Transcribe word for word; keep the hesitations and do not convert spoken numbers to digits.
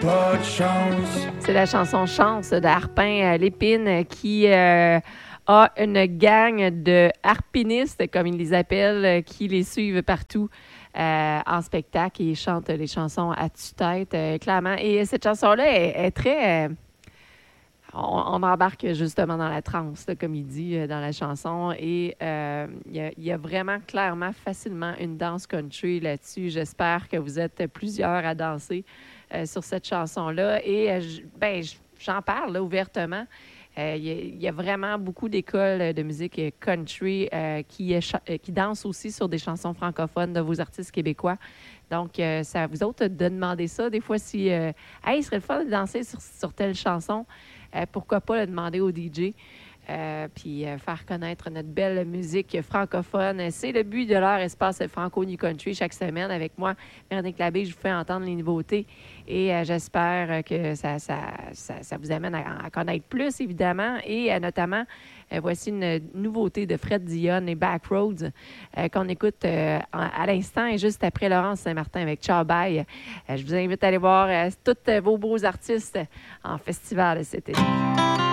pas de chance. C'est la chanson Chance de Harpin Lépine qui euh, a une gang de harpinistes, comme ils les appellent, qui les suivent partout euh, en spectacle et ils chantent les chansons à tue-tête, euh, clairement. Et cette chanson-là est, est très... Euh, on, on embarque justement dans la transe, là, comme il dit euh, dans la chanson. Et euh, il y a, il y a vraiment, clairement, facilement une danse country là-dessus. J'espère que vous êtes plusieurs à danser euh, sur cette chanson-là. Et euh, j- ben, j- j'en parle là, ouvertement. Euh, Il y, a- il y a vraiment beaucoup d'écoles de musique country euh, qui, euh, cha- euh, qui dansent aussi sur des chansons francophones de vos artistes québécois. Donc, euh, c'est à vous autres de demander ça. Des fois, si, euh, hey, il serait le fun de danser sur, sur telle chanson, euh, pourquoi pas le demander au D J? Euh, puis euh, faire connaître notre belle musique francophone. C'est le but de leur espace Franco New Country chaque semaine avec moi, Véronique Labbé. Je vous fais entendre les nouveautés et euh, j'espère que ça, ça, ça, ça vous amène à, à connaître plus, évidemment. Et euh, notamment, euh, voici une nouveauté de Fred Dionne et Backroads euh, qu'on écoute euh, à, à l'instant et juste après Laurence Saint-Martin avec Ciao Bye. Euh, je vous invite à aller voir euh, tous vos beaux artistes en festival cet été.